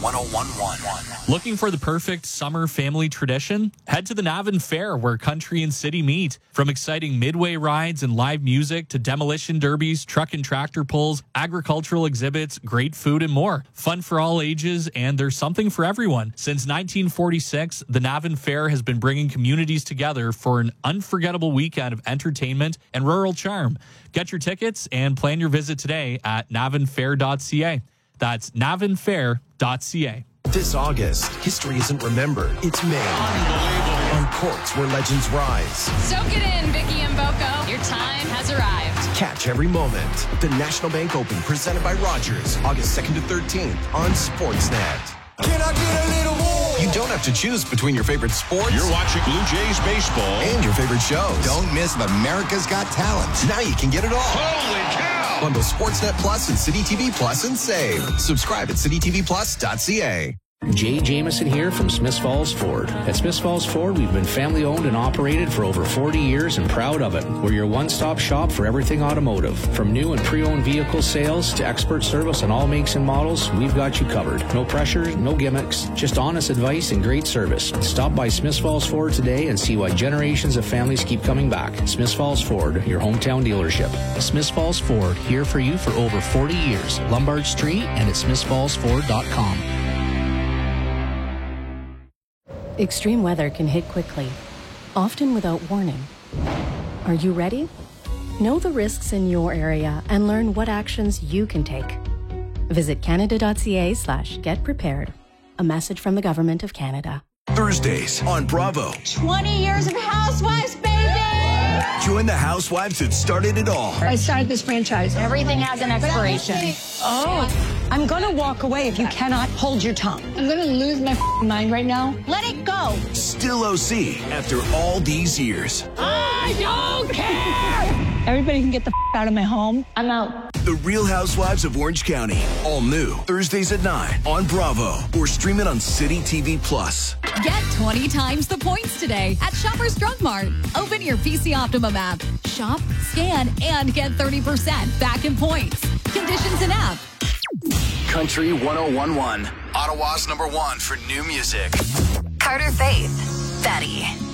1011. Looking for the perfect summer family tradition? Head to the Navan Fair, where country and city meet. From exciting midway rides and live music to demolition derbies, truck and tractor pulls, agricultural exhibits, great food, and more. Fun for all ages, and there's something for everyone. Since 1946, the Navan Fair has been bringing communities together for an unforgettable weekend of entertainment and rural charm. Get your tickets and plan your visit today at navanfair.ca. That's navanfair.ca. This August, history isn't remembered, it's made. On courts where legends rise. Soak it in, Vicky and Boko. Your time has arrived. Catch every moment. The National Bank Open, presented by Rogers, August 2nd to 13th on Sportsnet. Can I get a little more? You don't have to choose between your favorite sports. You're watching Blue Jays baseball. And your favorite shows. Don't miss America's Got Talent. Now you can get it all. Holy cow! Bundle Sportsnet Plus and City TV Plus and save. Subscribe at citytvplus.ca. Jay Jameson here from Smiths Falls Ford. At Smiths Falls Ford, we've been family owned and operated for over 40 years and proud of it. We're your one-stop shop for everything automotive. From new and pre-owned vehicle sales to expert service on all makes and models, we've got you covered. No pressure, no gimmicks, just honest advice and great service. Stop by Smiths Falls Ford today and see why generations of families keep coming back. Smiths Falls Ford, your hometown dealership. Smiths Falls Ford, here for you for over 40 years. Lombard Street and at smithsfallsford.com. Extreme weather can hit quickly, often without warning. Are you ready? Know the risks in your area and learn what actions you can take. Visit canada.ca/getprepared. A message from the Government of Canada. Thursdays on Bravo. 20 years of Housewives, baby! Join the housewives that started it all. I started this franchise. Everything has an expiration. Oh, I'm going to walk away if you cannot hold your tongue. I'm going to lose my mind right now. Let it go. Still OC after all these years. I don't care! Everybody can get the out of my home. I'm out. The Real Housewives of Orange County. All new. Thursdays at 9 on Bravo. Or stream it on City TV Plus. Get 20 times the points today at Shoppers Drug Mart. Open your PC Optimum app. Shop, scan, and get 30% back in points. Conditions in app. Country 1011. Ottawa's #1 for new music. Carter Faith, Betty.